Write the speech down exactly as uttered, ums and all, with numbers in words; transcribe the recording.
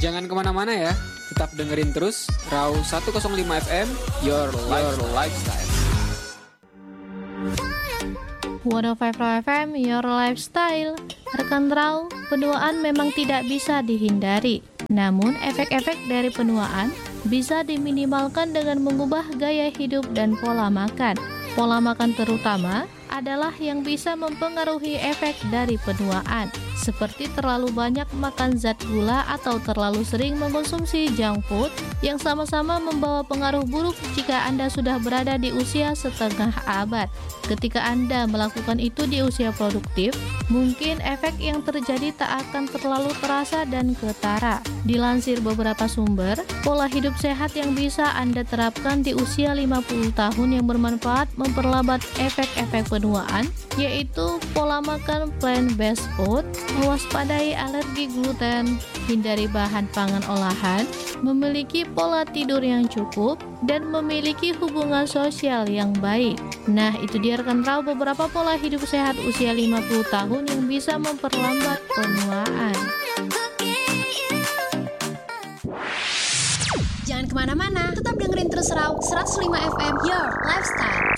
Jangan kemana-mana ya, tetap dengerin terus Raw seratus lima F M, Your, Your Lifestyle. seratus lima F M, Your Lifestyle. Rekan Raw, penuaan memang tidak bisa dihindari. Namun, efek-efek dari penuaan bisa diminimalkan dengan mengubah gaya hidup dan pola makan. Pola makan terutama adalah yang bisa mempengaruhi efek dari penuaan, seperti terlalu banyak makan zat gula atau terlalu sering mengkonsumsi junk food yang sama-sama membawa pengaruh buruk jika Anda sudah berada di usia setengah abad. Ketika Anda melakukan itu di usia produktif, mungkin efek yang terjadi tak akan terlalu terasa dan ketara. Dilansir beberapa sumber, pola hidup sehat yang bisa Anda terapkan di usia lima puluh tahun yang bermanfaat memperlambat efek-efek penuaan, yaitu pola makan plant-based food, mewaspadai alergi gluten, hindari bahan pangan olahan, memiliki pola tidur yang cukup, dan memiliki hubungan sosial yang baik. Nah, itu dia rekan Raw beberapa pola hidup sehat usia lima puluh tahun yang bisa memperlambat penuaan. Jangan kemana-mana, tetap dengerin terus Raw seratus lima F M, Your Lifestyle.